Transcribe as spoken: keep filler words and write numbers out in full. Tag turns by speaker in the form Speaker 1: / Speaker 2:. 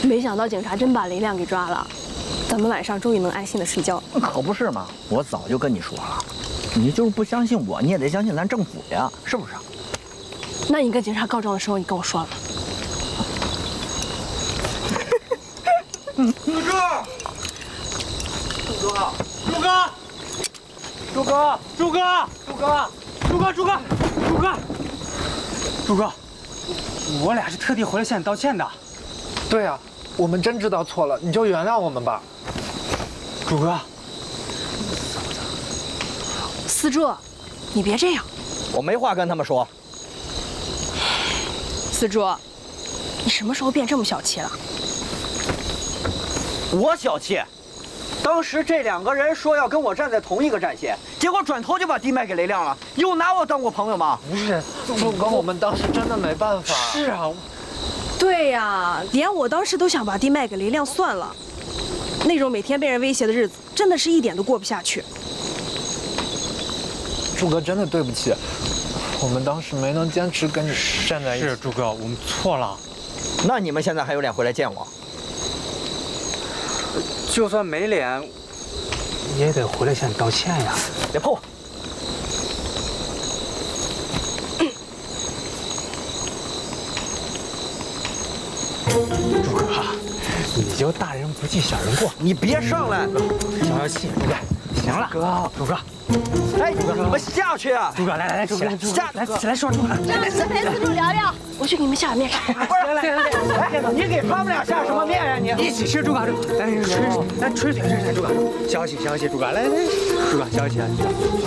Speaker 1: 没想到警察真把雷亮给抓了，咱们晚上终于能安心的睡觉。
Speaker 2: 可不是嘛，我早就跟你说了，你就是不相信我，你也得相信咱政府呀，是不是？
Speaker 1: 那你跟警察告状的时候，你跟我说了吗？
Speaker 3: 朱柱，朱哥，朱哥，朱哥，朱哥，朱哥，朱哥，朱哥，朱哥，朱哥，我俩是特地回来向你道歉的。
Speaker 4: 对呀，我们真知道错了，你就原谅我们吧。
Speaker 3: 朱哥，
Speaker 1: 思柱，你别这样。
Speaker 2: 我没话跟他们说。
Speaker 1: 思柱，你什么时候变这么小气了？
Speaker 2: 我小气，当时这两个人说要跟我站在同一个战线，结果转头就把地卖给雷亮了，有拿我当过朋友吗？
Speaker 4: 不是，朱哥，我们当时真的没办法。
Speaker 3: 是啊，
Speaker 1: 对呀，连我当时都想把地卖给雷亮算了。那种每天被人威胁的日子，真的是一点都过不下去。
Speaker 4: 朱哥，真的对不起，我们当时没能坚持跟你站在一起。
Speaker 3: 是朱哥，我们错了。
Speaker 2: 那你们现在还有脸回来见我？
Speaker 3: 就算没脸，也得回来向你道歉呀。
Speaker 2: 别碰我！
Speaker 3: 朱哥，你就大人不计小人过，
Speaker 2: 你别上来！
Speaker 3: 消消气，朱哥。行了，哥，朱哥，
Speaker 2: 哎，你们下去啊！
Speaker 3: 朱哥，来来来，起来，
Speaker 2: 下
Speaker 3: 来起来说，朱哥，
Speaker 1: 让你们陪四柱聊聊，我去给你们下碗面吃。
Speaker 2: 不是，来来来，你给他们俩下什么面呀？你
Speaker 3: 一起吃，朱哥，来吹，来吹腿，吹吹，朱哥，消消气，消消气，朱哥，来来，朱哥，消消气。